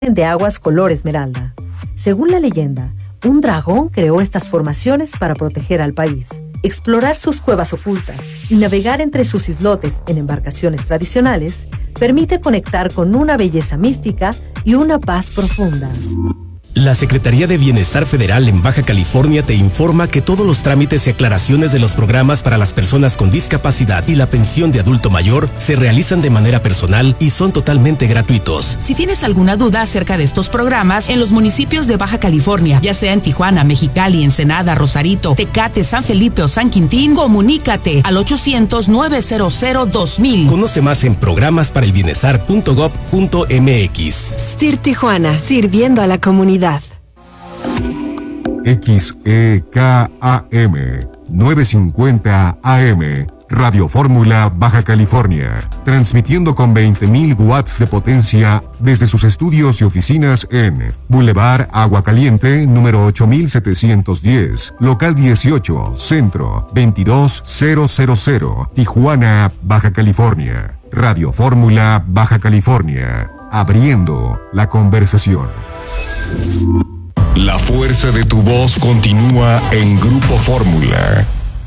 de aguas color esmeralda. Según la leyenda, un dragón creó estas formaciones para proteger al país. Explorar sus cuevas ocultas y navegar entre sus islotes en embarcaciones tradicionales permite conectar con una belleza mística y una paz profunda. La Secretaría de Bienestar Federal en Baja California te informa que todos los trámites y aclaraciones de los programas para las personas con discapacidad y la pensión de adulto mayor se realizan de manera personal y son totalmente gratuitos. Si tienes alguna duda acerca de estos programas en los municipios de Baja California, ya sea en Tijuana, Mexicali, Ensenada, Rosarito, Tecate, San Felipe o San Quintín, comunícate al 800-900-2000. Conoce más en programasparelbienestar.gov.mx. STIR Tijuana, sirviendo a la comunidad. XEKAM 950 AM Radio Fórmula Baja California, transmitiendo con 20.000 watts de potencia desde sus estudios y oficinas en Boulevard Agua Caliente, número 8710, local 18, centro 22000, Tijuana, Baja California. Radio Fórmula Baja California, abriendo la conversación. La fuerza de tu voz continúa en Grupo Fórmula.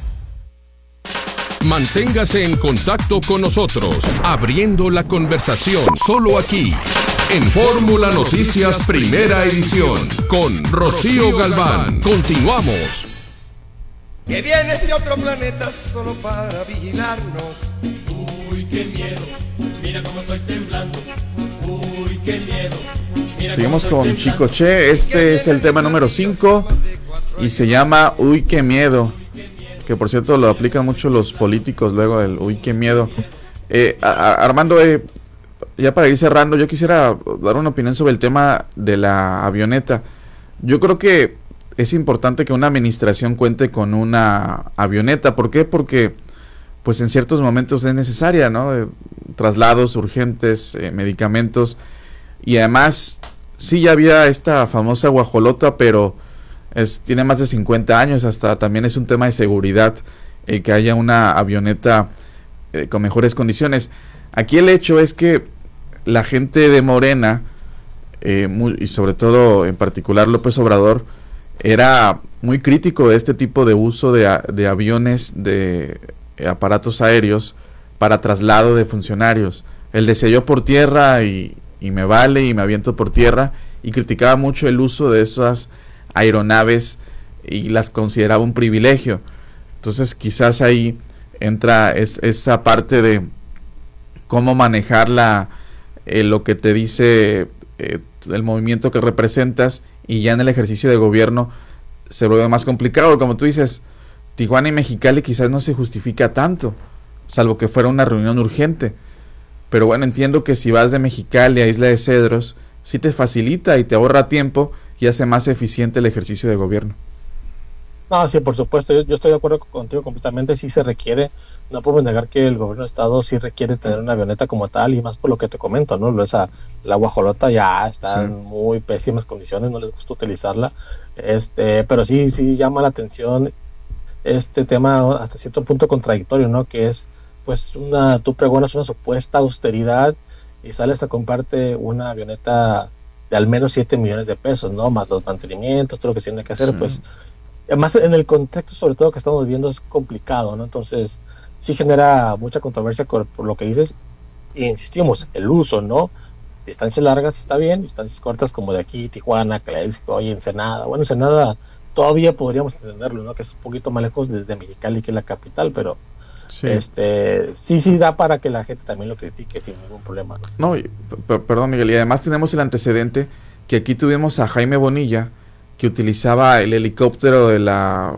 Manténgase en contacto con nosotros, abriendo la conversación, solo aquí, en Fórmula Noticias Primera Edición, con Rocío Galván. Continuamos. Que vienes de otro planeta solo para vigilarnos. Uy, qué miedo, mira cómo estoy temblando. Uy, qué miedo. Seguimos con Chicoche. Este es el tema número 5 y se llama Uy, qué miedo, que por cierto lo aplican mucho los políticos luego del uy, qué miedo. Armando, ya para ir cerrando, yo quisiera dar una opinión sobre el tema de la avioneta. Yo creo que es importante que una administración cuente con una avioneta. ¿Por qué? Porque pues en ciertos momentos es necesaria, ¿no? Traslados urgentes, medicamentos, y además sí ya había esta famosa guajolota, pero tiene más de 50 años, hasta también es un tema de seguridad el que haya una avioneta con mejores condiciones. Aquí el hecho es que la gente de Morena, y sobre todo en particular López Obrador, era muy crítico de este tipo de uso de aviones, de aparatos aéreos para traslado de funcionarios. El de yo por tierra y me vale y me aviento por tierra, y criticaba mucho el uso de esas aeronaves y las consideraba un privilegio. Entonces quizás ahí entra esa parte de cómo manejar lo que te dice el movimiento que representas, y ya en el ejercicio de gobierno se vuelve más complicado. Como tú dices, Tijuana y Mexicali quizás no se justifica tanto, salvo que fuera una reunión urgente. Pero bueno, entiendo que si vas de Mexicali a Isla de Cedros, sí te facilita y te ahorra tiempo y hace más eficiente el ejercicio de gobierno. No, sí, por supuesto, yo estoy de acuerdo contigo completamente, sí se requiere, no podemos negar que el gobierno de estado sí requiere tener una avioneta como tal, y más por lo que te comento, ¿no? La guajolota ya está en muy pésimas condiciones, no les gusta utilizarla, pero sí llama la atención este tema hasta cierto punto contradictorio, ¿no? Que es, pues, tú pregonas una supuesta austeridad y sales a comprarte una avioneta de al menos 7 millones de pesos, ¿no? Más los mantenimientos, todo lo que se tiene que hacer, pues, además en el contexto sobre todo que estamos viviendo es complicado, ¿no? Entonces sí genera mucha controversia por lo que dices, y insistimos, el uso, ¿no? Distancias largas está bien, distancias cortas como de aquí, Tijuana, Calexco y Ensenada. Bueno, Ensenada todavía podríamos entenderlo, ¿no? Que es un poquito más lejos desde Mexicali, que es la capital, pero sí da para que la gente también lo critique sin ningún problema, ¿no? Perdón, Miguel, y además tenemos el antecedente que aquí tuvimos a Jaime Bonilla, que utilizaba el helicóptero de la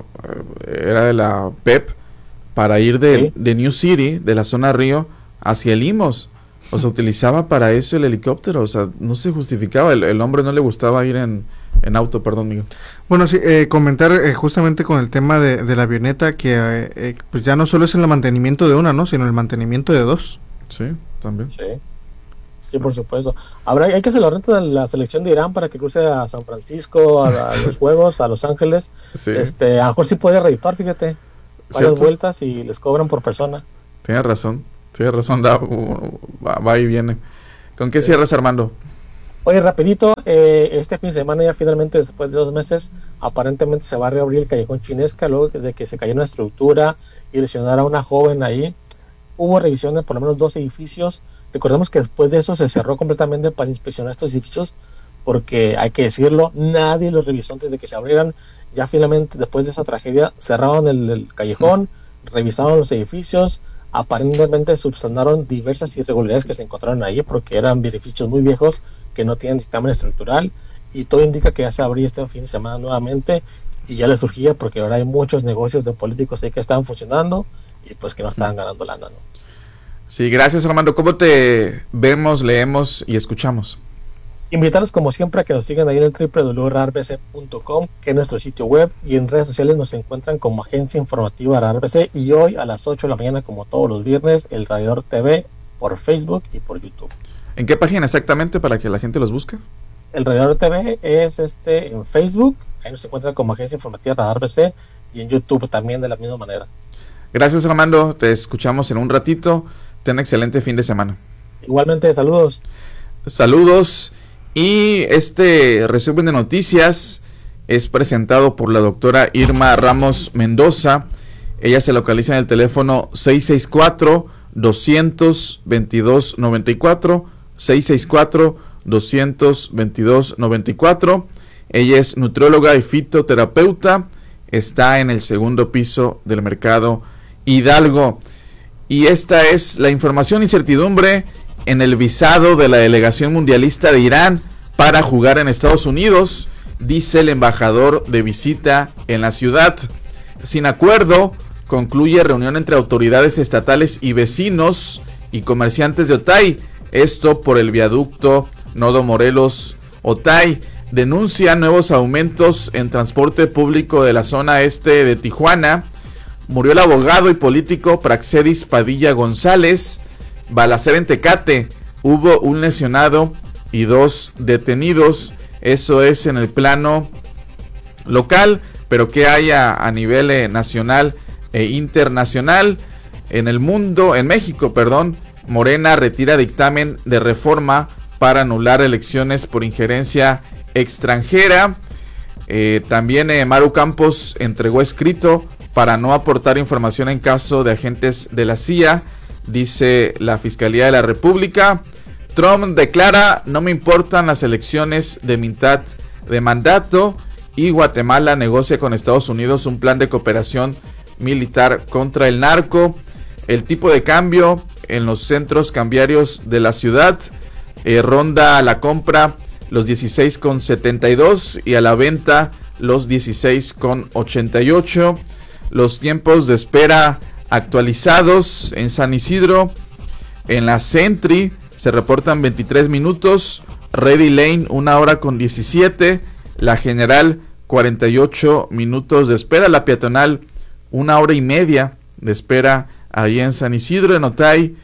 PEP para ir de New City, de la zona Río, hacia el Imos. O sea, utilizaba para eso el helicóptero. O sea, no se justificaba. El hombre no le gustaba ir en auto. Perdón, Miguel. Bueno, sí, comentar justamente con el tema de la avioneta, que pues ya no solo es el mantenimiento de una, ¿no? Sino el mantenimiento de dos. Sí, también. Sí, por supuesto. Hay que hacer la renta de la selección de Irán para que cruce a San Francisco, a los Juegos, a Los Ángeles. Sí. A lo mejor sí puede redituar, fíjate. Varias vueltas y les cobran por persona. Tienes razón, va y viene. ¿Con qué cierras, Armando? Oye, rapidito, este fin de semana ya finalmente, después de 2 meses, aparentemente se va a reabrir el Callejón Chinesca, luego de que se cayó una estructura y lesionara a una joven ahí. Hubo revisiones por lo menos 2 edificios. Recordemos que después de eso se cerró completamente para inspeccionar estos edificios, porque hay que decirlo, nadie los revisó antes de que se abrieran. Ya finalmente, después de esa tragedia, cerraron el callejón, revisaron los edificios, aparentemente subsanaron diversas irregularidades que se encontraron ahí, porque eran edificios muy viejos que no tienen dictamen estructural, y todo indica que ya se abría este fin de semana nuevamente, y ya le surgía porque ahora hay muchos negocios de políticos ahí que estaban funcionando y pues que no estaban ganando lana, ¿no? Sí, gracias, Armando. ¿Cómo te vemos, leemos y escuchamos? Invitarlos como siempre a que nos sigan ahí en el www.rarbc.com, que es nuestro sitio web, y en redes sociales nos encuentran como Agencia Informativa RARBC, y hoy a las 8 de la mañana, como todos los viernes, el Radiador TV por Facebook y por YouTube. ¿En qué página exactamente para que la gente los busque? El Radiador TV es en Facebook, ahí nos encuentran como Agencia Informativa RARBC, y en YouTube también de la misma manera. Gracias, Armando, te escuchamos en un ratito. Ten excelente fin de semana. Igualmente, saludos. Saludos. Y este resumen de noticias es presentado por la doctora Irma Ramos Mendoza. Ella se localiza en el teléfono 664-200-2294, 664-200-2294. Ella es nutrióloga y fitoterapeuta. Está en el segundo piso del Mercado Hidalgo. Y esta es la información: incertidumbre en el visado de la delegación mundialista de Irán para jugar en Estados Unidos, dice el embajador de visita en la ciudad. Sin acuerdo, concluye reunión entre autoridades estatales y vecinos y comerciantes de Otay. Esto por el viaducto Nodo Morelos-Otay. Denuncia nuevos aumentos en transporte público de la zona este de Tijuana. Murió el abogado y político Praxedis Padilla González. Balacera en Tecate. Hubo un lesionado y 2 detenidos. Eso es en el plano local, pero ¿qué hay a nivel nacional e internacional? En el mundo, en México, perdón, Morena retira dictamen de reforma para anular elecciones por injerencia extranjera. También Maru Campos entregó escrito para no aportar información en caso de agentes de la CIA, dice la Fiscalía de la República. Trump declara: no me importan las elecciones de mitad de mandato. Y Guatemala negocia con Estados Unidos un plan de cooperación militar contra el narco. El tipo de cambio en los centros cambiarios de la ciudad ronda a la compra los 16,72 y a la venta los 16,88. Los tiempos de espera actualizados en San Isidro. En la Sentry se reportan 23 minutos. Ready Lane 1 hora con 17. La General 48 minutos de espera. La Peatonal 1 hora y media de espera ahí en San Isidro. En Otay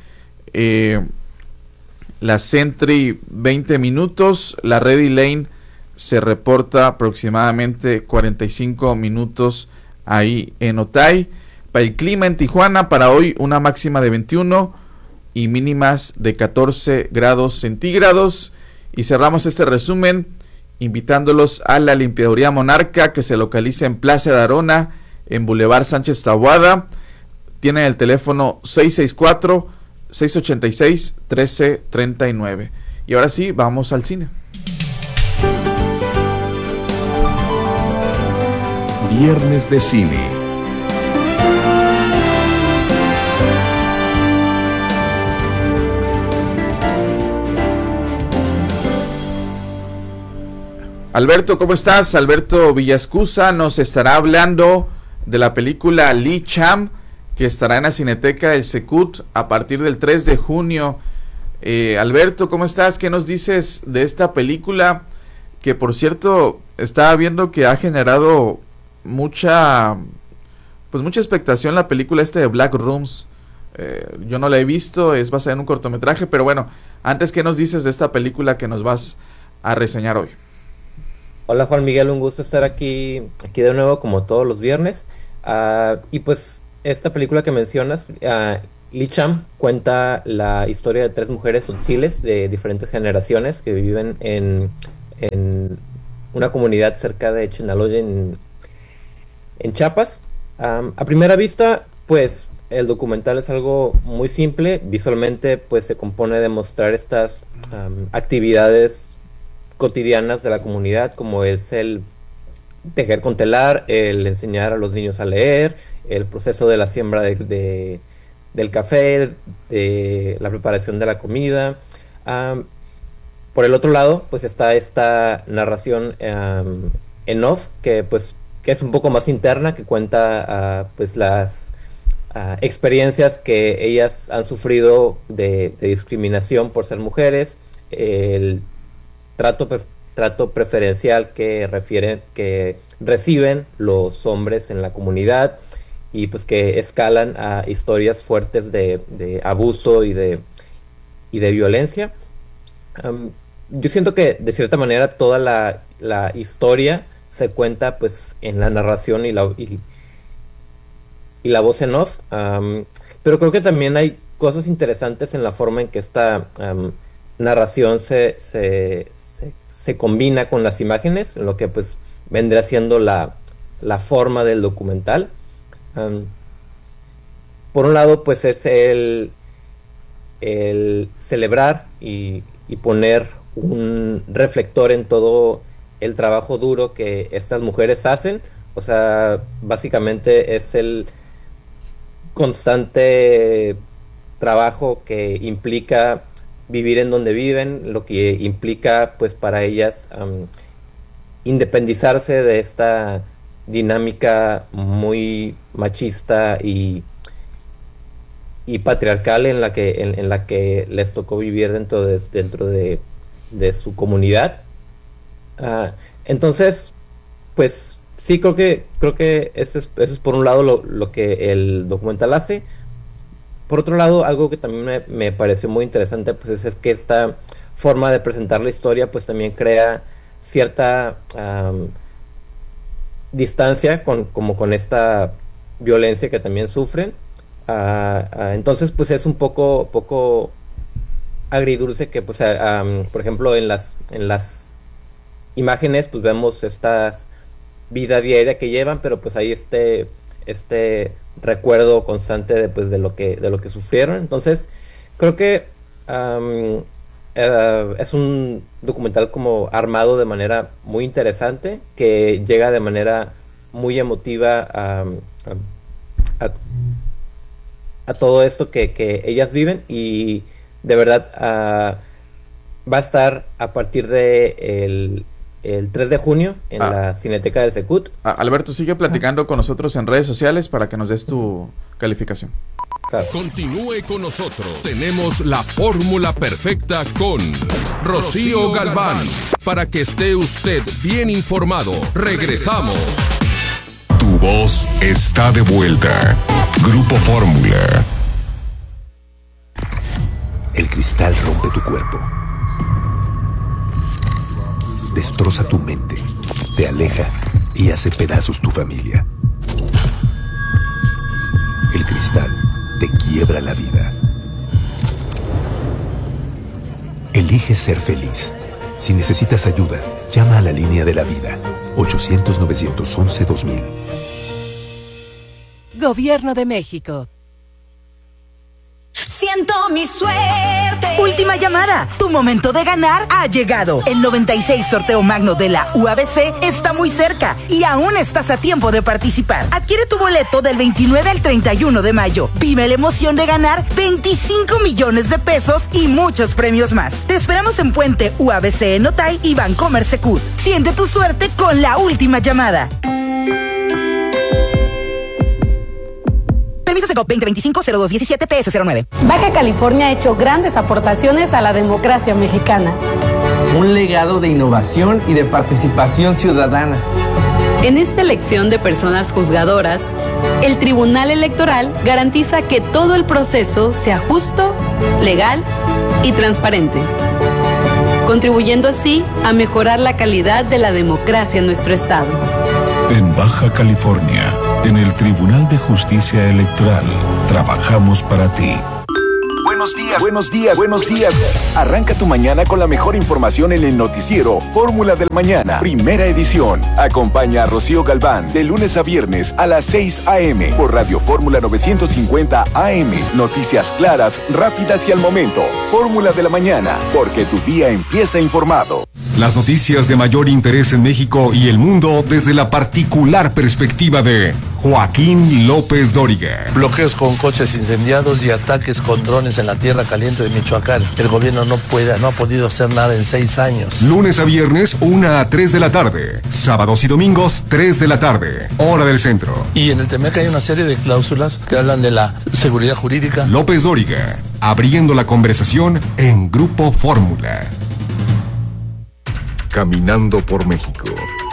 la Sentry 20 minutos. La Ready Lane se reporta aproximadamente 45 minutos ahí en Otay. Para el clima en Tijuana, para hoy una máxima de 21 y mínimas de 14 grados centígrados. Y cerramos este resumen invitándolos a la Limpiaduría Monarca, que se localiza en Plaza de Arona, en Boulevard Sánchez Taboada. Tienen el teléfono 664-686-1339. Y ahora sí, vamos al cine. Viernes de cine. Alberto, ¿cómo estás? Alberto Villascusa nos estará hablando de la película Lee Cham, que estará en la Cineteca del Secut a partir del 3 de junio. Alberto, ¿cómo estás? ¿Qué nos dices de esta película? Que por cierto, estaba viendo que ha generado mucha expectación la película de Black Rooms. Yo no la he visto, es basada en un cortometraje, pero bueno, antes, ¿qué nos dices de esta película que nos vas a reseñar hoy? Hola Juan Miguel, un gusto estar aquí de nuevo como todos los viernes. Y pues esta película que mencionas Licham cuenta la historia de 3 mujeres tzotziles de diferentes generaciones que viven en una comunidad cerca de Chinaloya en Chiapas. A primera vista, pues el documental es algo muy simple. Visualmente, pues se compone de mostrar estas actividades cotidianas de la comunidad, como es el tejer con telar, el enseñar a los niños a leer, el proceso de la siembra del café, de la preparación de la comida. Por el otro lado, pues está esta narración en off, que es un poco más interna, que cuenta pues las experiencias que ellas han sufrido de discriminación por ser mujeres, el trato preferencial que reciben los hombres en la comunidad, y pues que escalan a historias fuertes de abuso y de violencia. Yo siento que de cierta manera toda la historia se cuenta pues en la narración y la voz en off, pero creo que también hay cosas interesantes en la forma en que esta narración se combina con las imágenes, en lo que pues vendría siendo la forma del documental. Por un lado, pues es el celebrar y poner un reflector en todo el trabajo duro que estas mujeres hacen. O sea, básicamente es el constante trabajo que implica vivir en donde viven, lo que implica pues para ellas independizarse de esta dinámica muy machista y patriarcal en la que les tocó vivir dentro de su comunidad. Entonces, pues sí, creo que eso es por un lado lo que el documental hace. Por otro lado, algo que también me pareció muy interesante, pues es que esta forma de presentar la historia pues también crea cierta distancia con esta violencia que también sufren. Entonces pues es un poco agridulce que pues por ejemplo en las imágenes pues vemos esta vida diaria que llevan, pero pues hay este recuerdo constante de lo que sufrieron. Entonces creo que es un documental como armado de manera muy interesante, que llega de manera muy emotiva a todo esto que ellas viven, y de verdad va a estar a partir de el 3 de junio en la Cineteca del Secut. Alberto, sigue platicando con nosotros en redes sociales para que nos des tu calificación. Claro. Continúe con nosotros. Tenemos la fórmula perfecta con Rocío Galván, para que esté usted bien informado. Regresamos. Tu voz está de vuelta. Grupo Fórmula. El cristal rompe tu cuerpo, destroza tu mente, te aleja y hace pedazos tu familia. El cristal te quiebra la vida. Elige ser feliz. Si necesitas ayuda, llama a la línea de la vida, 800-911-2000. Gobierno de México. Siento mi suerte. Última llamada. Tu momento de ganar ha llegado. El 96 sorteo magno de la UABC está muy cerca y aún estás a tiempo de participar. Adquiere tu boleto del 29 al 31 de mayo. Vive la emoción de ganar 25 millones de pesos y muchos premios más. Te esperamos en Puente UABC en Otay y Bancomer Secut. Siente tu suerte con la última llamada. Permiso Segov 2025-0217 PS09. Baja California ha hecho grandes aportaciones a la democracia mexicana. Un legado de innovación y de participación ciudadana. En esta elección de personas juzgadoras, el Tribunal Electoral garantiza que todo el proceso sea justo, legal y transparente, contribuyendo así a mejorar la calidad de la democracia en nuestro estado. En Baja California, En el Tribunal de Justicia Electoral, trabajamos para ti. Buenos días, buenos días, buenos días. Arranca tu mañana con la mejor información en el noticiero Fórmula del Mañana, primera edición. Acompaña a Rocío Galván de lunes a viernes a las 6 a.m. por Radio Fórmula 950 AM. Noticias claras, rápidas y al momento. Fórmula de la Mañana, porque tu día empieza informado. Las noticias de mayor interés en México y el mundo desde la particular perspectiva de Joaquín López Dóriga. Bloqueos con coches incendiados y ataques con drones en la tierra caliente de Michoacán. El gobierno no ha podido hacer nada en 6 años. Lunes a viernes, 1 a 3 de la tarde. Sábados y domingos, 3 de la tarde. Hora del centro. Y en el TEMEC hay una serie de cláusulas que hablan de la seguridad jurídica. López Dóriga, abriendo la conversación en Grupo Fórmula. Caminando por México.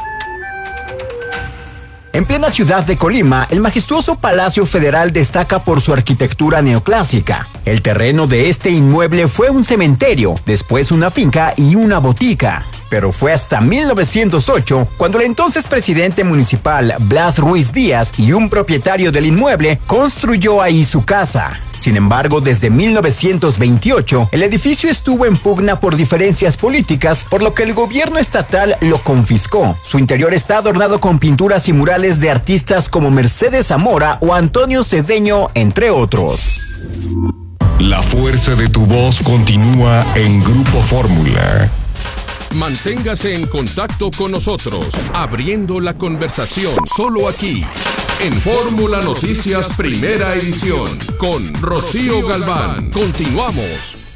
En plena ciudad de Colima, el majestuoso Palacio Federal destaca por su arquitectura neoclásica. El terreno de este inmueble fue un cementerio, después una finca y una botica. Pero fue hasta 1908 cuando el entonces presidente municipal Blas Ruiz Díaz y un propietario del inmueble construyó ahí su casa. Sin embargo, desde 1928, el edificio estuvo en pugna por diferencias políticas, por lo que el gobierno estatal lo confiscó. Su interior está adornado con pinturas y murales de artistas como Mercedes Zamora o Antonio Cedeño, entre otros. La fuerza de tu voz continúa en Grupo Fórmula. Manténgase en contacto con nosotros, abriendo la conversación solo aquí, en Fórmula Noticias Primera Edición, con Rocío Galván. Continuamos.